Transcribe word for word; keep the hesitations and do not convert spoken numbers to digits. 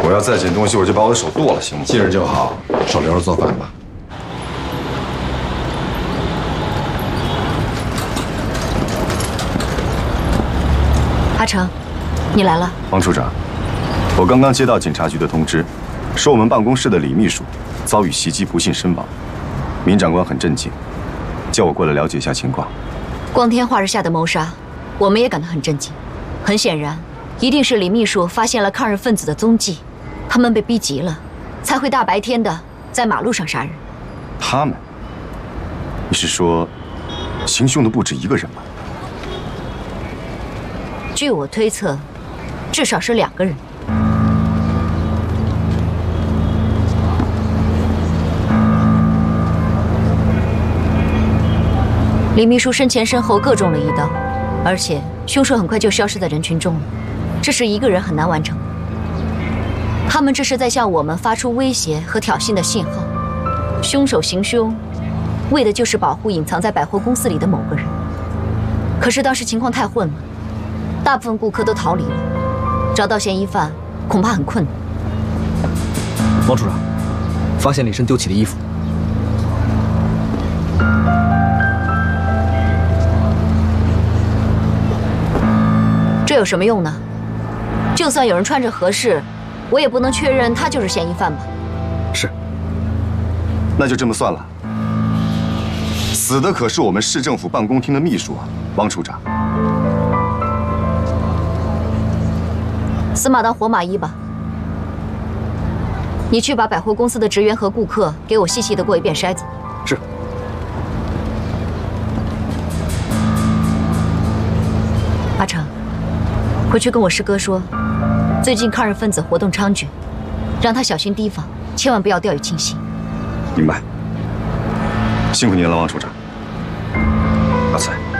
我要再捡东西，我就把我的手剁了，行吗？ 记着就好，手留着做饭吧。 阿成，你来了。 王处长，我刚刚接到警察局的通知，说我们办公室的李秘书遭遇袭击，不幸身亡。闵长官很震惊，叫我过来了解一下情况。 光天化日下的谋杀，我们也感到很震惊。很显然，一定是李秘书发现了抗日分子的踪迹，他们被逼急了，才会大白天的在马路上杀人。 他们？你是说，行凶的不止一个人吗？ 据我推测，至少是两个人。李秘书身前身后各中了一刀，而且凶手很快就消失在人群中了，这是一个人很难完成的。他们这是在向我们发出威胁和挑衅的信号。凶手行凶，为的就是保护隐藏在百货公司里的某个人。可是当时情况太混了，大部分顾客都逃离了，找到嫌疑犯恐怕很困难。 王处长，发现了一身丢弃的衣服。 这有什么用呢？就算有人穿着合适，我也不能确认他就是嫌疑犯吧？ 是。 那就这么算了。死的可是我们市政府办公厅的秘书啊，王处长。 死马当活马医吧。你去把百货公司的职员和顾客给我细细的过一遍筛子。 是。 阿成，回去跟我师哥说，最近抗日分子活动猖獗，让他小心提防，千万不要掉以轻心。 明白。辛苦您了，王处长。阿才。